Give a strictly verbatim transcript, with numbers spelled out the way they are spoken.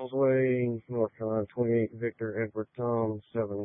Way, North Carolina, twenty-eight Victor Edward Tom, seven